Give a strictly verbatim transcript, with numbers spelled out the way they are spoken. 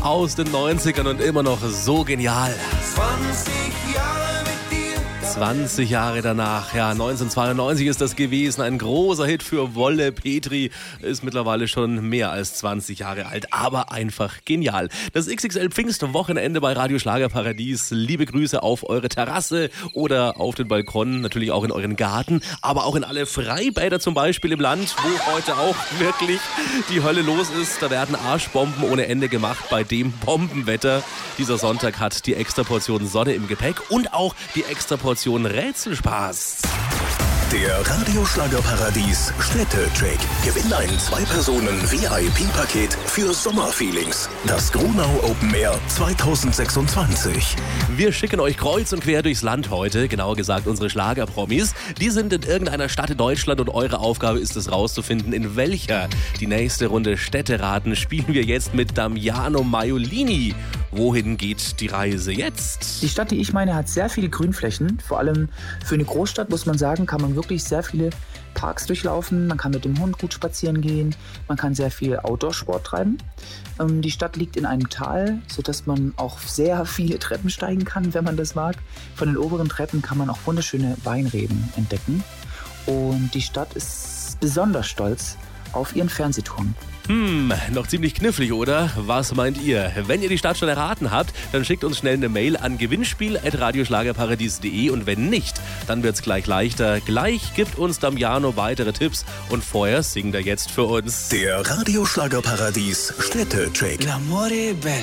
aus den neunzigern und immer noch so genial. zwanzig Jahre mit dir. zwanzig Jahre danach, ja, neunzehnhundertzweiundneunzig ist das gewesen. Ein großer Hit für Wolle Petri. Ist mittlerweile schon mehr als zwanzig Jahre alt, aber einfach genial. Das X X L Pfingstwochenende bei Radio Schlagerparadies. Liebe Grüße auf eure Terrasse oder auf den Balkon, natürlich auch in euren Garten, aber auch in alle Freibäder zum Beispiel im Land, wo heute auch wirklich die Hölle los ist. Da werden Arschbomben ohne Ende gemacht bei dem Bombenwetter. Dieser Sonntag hat die extra Portion Sonne im Gepäck und auch die extra Portion Rätselspaß. Der Radio Schlagerparadies Städtecheck. Gewinn ein Zwei-Personen-V I P-Paket für Sommerfeelings. Das Gronau Open Air zweitausendsechsundzwanzig. Wir schicken euch kreuz und quer durchs Land heute, genauer gesagt unsere Schlagerpromis. Die sind in irgendeiner Stadt in Deutschland und eure Aufgabe ist es rauszufinden, in welcher. Die nächste Runde Städteraten spielen wir jetzt mit Damiano Maiolini. Wohin geht die Reise jetzt? Die Stadt, die ich meine, hat sehr viele Grünflächen. Vor allem für eine Großstadt, muss man sagen, kann man wirklich sehr viele Parks durchlaufen. Man kann mit dem Hund gut spazieren gehen. Man kann sehr viel Outdoor-Sport treiben. Ähm, die Stadt liegt in einem Tal, sodass man auch sehr viele Treppen steigen kann, wenn man das mag. Von den oberen Treppen kann man auch wunderschöne Weinreben entdecken. Und die Stadt ist besonders stolz auf ihren Fernsehturm. Hm, noch ziemlich knifflig, oder? Was meint ihr? Wenn ihr die Stadt schon erraten habt, dann schickt uns schnell eine Mail an gewinnspiel at radioschlagerparadies punkt de und wenn nicht, dann wird's gleich leichter. Gleich gibt uns Damiano weitere Tipps und vorher singt er jetzt für uns. Der Radio Schlagerparadies Städtecheck. L'amore è bello.